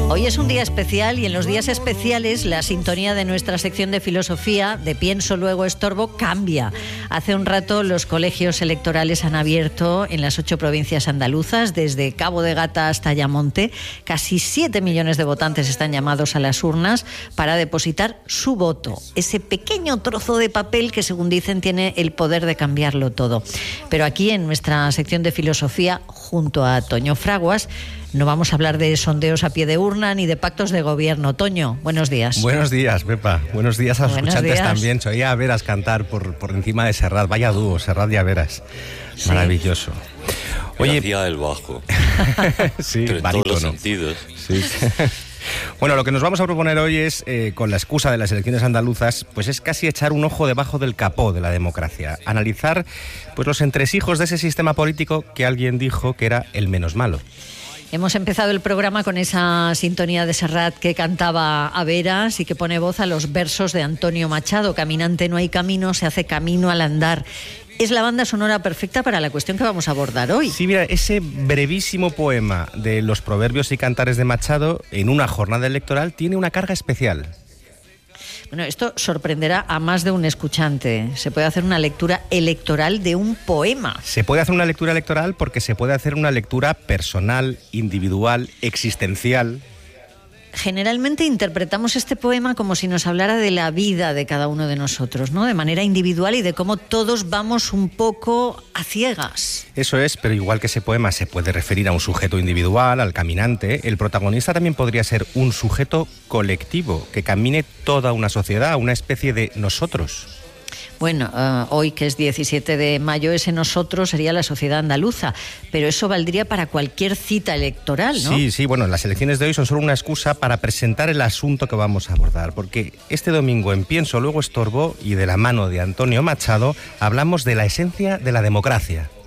Hoy es un día especial y en los días especiales la sintonía de nuestra sección de filosofía, de Pienso Luego Estorbo, cambia. Hace un rato los colegios electorales han abierto en las 8 provincias andaluzas, desde Cabo de Gata hasta Ayamonte. Casi 7 millones de votantes están llamados a las urnas para depositar su voto, ese pequeño trozo de papel que, según dicen, tiene el poder de cambiarlo todo. Pero aquí en nuestra sección de filosofía, junto a Toño Fraguas, no vamos a hablar de sondeos a pie de urna ni de pactos de gobierno. Toño, buenos días. Buenos días, Pepa. Buenos días a los escuchantes también. Soy a Veras cantar por encima de Serrat. Vaya dúo, Serrat y a Veras. Sí. Maravilloso. Oye, hacía el bajo. Sí, pero en barítono. todos los sentidos. Sí. Bueno, lo que nos vamos a proponer hoy es, con la excusa de las elecciones andaluzas, pues es casi echar un ojo debajo del capó de la democracia. Analizar pues los entresijos de ese sistema político que alguien dijo que era el menos malo. Hemos empezado el programa con esa sintonía de Serrat que cantaba a Veras y que pone voz a los versos de Antonio Machado. Caminante no hay camino, se hace camino al andar. Es la banda sonora perfecta para la cuestión que vamos a abordar hoy. Sí, mira, ese brevísimo poema de los proverbios y cantares de Machado en una jornada electoral tiene una carga especial. Bueno, esto sorprenderá a más de un escuchante. Se puede hacer una lectura electoral de un poema. Se puede hacer una lectura electoral porque se puede hacer una lectura personal, individual, existencial. Generalmente interpretamos este poema como si nos hablara de la vida de cada uno de nosotros, ¿no? De manera individual y de cómo todos vamos un poco a ciegas. Eso es, pero igual que ese poema se puede referir a un sujeto individual, al caminante, el protagonista también podría ser un sujeto colectivo, que camine toda una sociedad, una especie de nosotros. Bueno, hoy que es 17 de mayo, ese nosotros sería la sociedad andaluza, pero eso valdría para cualquier cita electoral, ¿no? Sí, bueno, las elecciones de hoy son solo una excusa para presentar el asunto que vamos a abordar, porque este domingo en Pienso Luego Estorbo y de la mano de Antonio Machado hablamos de la esencia de la democracia.